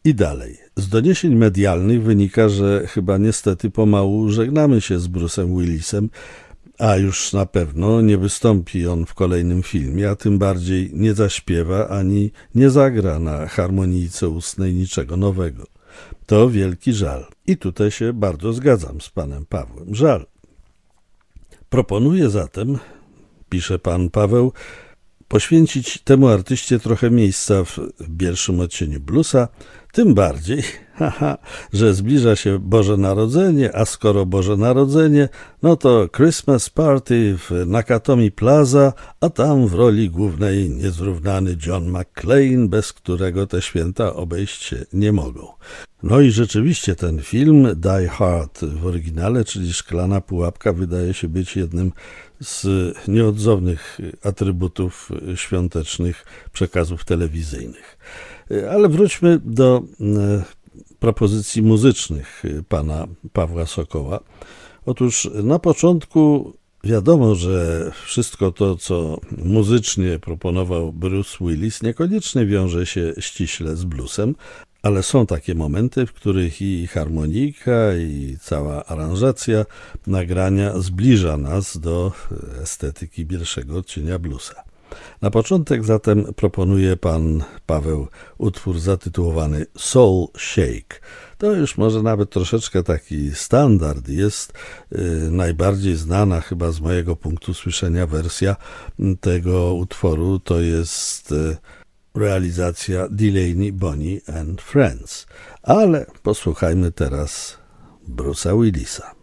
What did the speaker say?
I dalej. Z doniesień medialnych wynika, że chyba niestety pomału żegnamy się z Bruce'em Willisem, a już na pewno nie wystąpi on w kolejnym filmie, a tym bardziej nie zaśpiewa ani nie zagra na harmonijce ustnej niczego nowego. To wielki żal. I tutaj się bardzo zgadzam z panem Pawłem. Żal. Proponuję zatem, pisze pan Paweł, poświęcić temu artyście trochę miejsca w pierwszym odcieniu bluesa, tym bardziej, że zbliża się Boże Narodzenie, a skoro Boże Narodzenie, no to Christmas Party w Nakatomi Plaza, a tam w roli głównej niezrównany John McClane, bez którego te święta obejść się nie mogą. No i rzeczywiście ten film Die Hard w oryginale, czyli Szklana Pułapka, wydaje się być jednym z nieodzownych atrybutów świątecznych przekazów telewizyjnych. Ale wróćmy do propozycji muzycznych pana Pawła Sokoła. Otóż na początku wiadomo, że wszystko to, co muzycznie proponował Bruce Willis, niekoniecznie wiąże się ściśle z bluesem, ale są takie momenty, w których i harmonika, i cała aranżacja nagrania zbliża nas do estetyki pierwszego odcienia bluesa. Na początek zatem proponuje pan Paweł utwór zatytułowany Soul Shake. To już może nawet troszeczkę taki standard. Jest najbardziej znana chyba z mojego punktu słyszenia wersja tego utworu. To jest realizacja Delaney, Bonnie and Friends. Ale posłuchajmy teraz Bruce'a Willisa.